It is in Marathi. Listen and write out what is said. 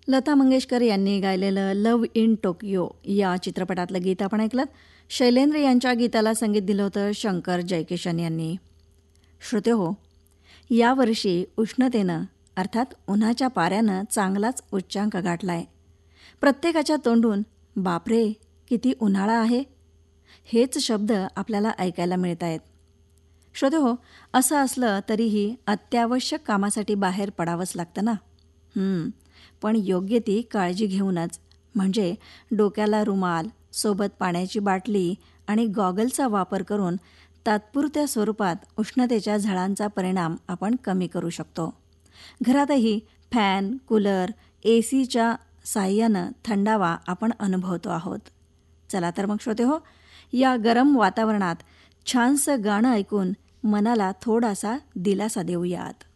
लता मंगेशकर यांनी गायलेलं लव्ह इन टोकियो या चित्रपटातलं गीत आपण ऐकलं. शैलेंद्र यांच्या गीताला संगीत दिलं होतं शंकर जयकिशन यांनी. श्रोतेहो, यावर्षी उष्णतेनं अर्थात उन्हाच्या पाऱ्यानं चांगलाच उच्चांक गाठलाय. प्रत्येकाच्या तोंडून बापरे किती उन्हाळा आहे हेच शब्द आपल्याला ऐकायला मिळत आहेत. श्रोतेहो, असं असलं तरीही अत्यावश्यक कामासाठी बाहेर पडावंच लागतं ना. पण योग्य ती काळजी घेऊनच, म्हणजे डोक्याला रुमाल, सोबत पाण्याची बाटली आणि गॉगलचा वापर करून तात्पुरत्या स्वरूपात उष्णतेच्या झळांचा परिणाम आपण कमी करू शकतो. घरातही फॅन, कूलर, एसीच्या साहाय्यानं थंडावा आपण अनुभवतो आहोत. चला तर मग श्रोतेहो, या गरम वातावरणात छानसं गाणं ऐकून मनाला थोडासा दिलासा देऊयात.